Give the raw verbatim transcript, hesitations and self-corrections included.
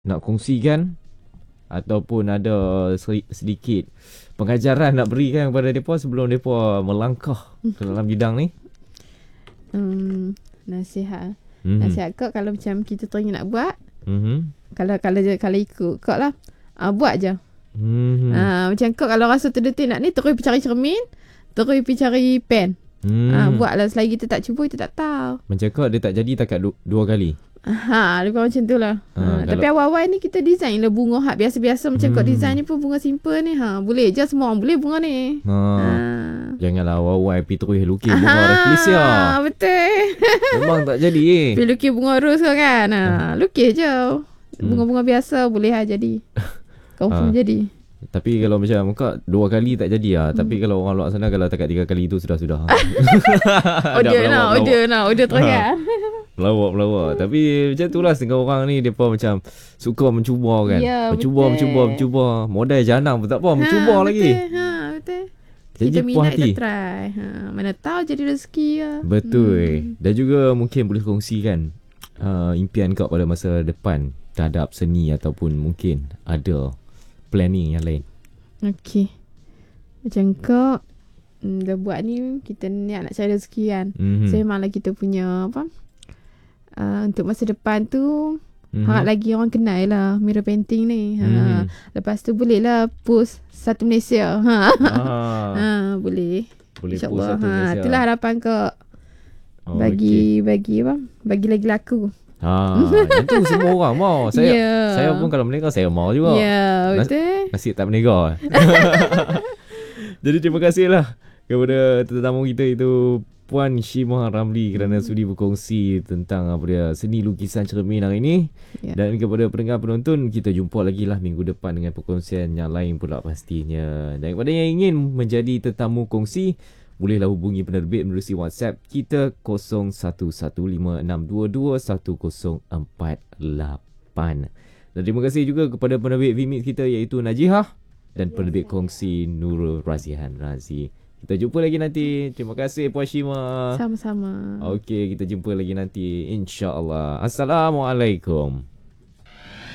nak kongsikan ataupun ada sedikit pengajaran nak berikan kepada mereka sebelum mereka melangkah ke dalam bidang ni? Hmm, nasihat. Mm-hmm. Nasihat kau kalau macam kita teringin nak buat, Mm-hmm. kalau kalau kalau ikut kau lah, uh, buat je. Mm-hmm. Uh, macam kau kalau rasa terdetik nak ni, terus pergi cari cermin, terus pergi cari pen. Hmm. Uh, buatlah, selagi kita tak cuba, kita tak tahu. Macam kau dia tak jadi takat du- dua kali. Ha, lebih macam tu lah. Ha, Ha, kalau- tapi awal-awal ni kita design lah bunga hak biasa-biasa macam Hmm. kau design ni pun bunga simple ni. Ha, boleh je, semua orang boleh bunga ni. Ha. Ha. Janganlah awal-awal pergi terus lukis bunga Rafflesia. Ha, betul. Memang tak jadi eh. Pergi lukis bunga rose kau kan. Ha, lukis je. Bunga-bunga biasa boleh lah jadi. Confirm Ha. jadi. Tapi kalau macam kau dua kali tak jadi lah. Hmm. Tapi kalau orang luar sana kalau takat tiga kali tu sudah-sudah. Order nak, order nak, order terus kan. Pelawak-pelawak. Tapi macam tu lah setengah orang ni mereka macam suka mencuba kan. Ya, mencuba, betul. mencuba, mencuba. Modal janang pun tak apa. Mencuba ha, lagi. Betul. Ha, betul. Jadi Kita puas minat hati. kita try. Ha, mana tahu jadi rezeki ya. Betul. Hmm. Dan juga mungkin boleh kongsikan uh, impian kau pada masa depan terhadap seni ataupun mungkin ada planning yang lain. Okey. Macam kau mm, dah buat ni, kita niat nak cari rezeki kan. Mm-hmm. So memanglah kita punya apa, uh, untuk masa depan tu Mm-hmm. harap lagi orang kenal lah mirror painting ni. Ha. Mhm. Lepas tu boleh lah post satu Malaysia. Ha. Ah, Ha, boleh. boleh post InsyaAllah. satu Ha, Malaysia. itulah harapan kau. Oh, Bagi bagi apa? Bagi lagi laku. Ha, itu semua orang mau. Saya Ya. saya pun kalau menikah saya mau juga. Ya, Nas- betul. Nasib tak menikah. Jadi terima kasihlah kepada tetamu kita itu Puan Shimah Ramli kerana sudi berkongsi tentang apa dia seni lukisan cermin hari ini. Ya. Dan kepada pendengar penonton, kita jumpa lagi lah minggu depan dengan perkongsian yang lain pula pastinya. Dan kepada yang ingin menjadi tetamu kongsi, bolehlah hubungi penerbit melalui WhatsApp kita kosong satu satu lima enam dua dua satu kosong empat lapan. Dan terima kasih juga kepada penerbit Vimit kita iaitu Najihah dan penerbit kongsi Nurul Razihan Razi. Kita jumpa lagi nanti. Terima kasih Puan Shimah. Sama-sama. Okey, kita jumpa lagi nanti insya-Allah. Assalamualaikum.